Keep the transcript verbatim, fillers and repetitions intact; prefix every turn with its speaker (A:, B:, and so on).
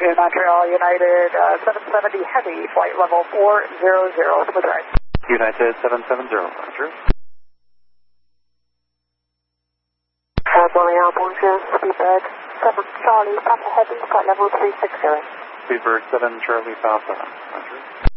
A: to Montreal United uh, seven seventy Heavy, flight level four hundred, smooth ride.
B: United seven seven zero, Roger.
A: Uh, Montreal, bonjour, Speedbird seven Charlie, Papa Heavy, flight level three sixty.
B: Speedbird seven Charlie Papa, Roger.